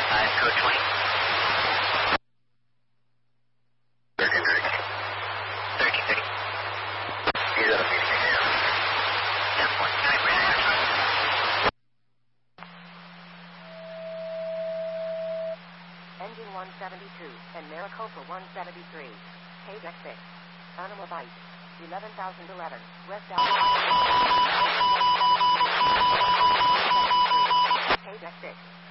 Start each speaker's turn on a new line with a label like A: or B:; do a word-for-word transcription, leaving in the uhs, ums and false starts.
A: Five, code twenty.
B: thirteen thirty.
A: Thirteen thirty.
B: He's at a meeting now.
A: Ten point nine, we're at airtime.
C: Engine one seventy-two and Maricopa one seventy-three. Page X six. Animal bite. eleven thousand eleven. West Alabama. Page X six.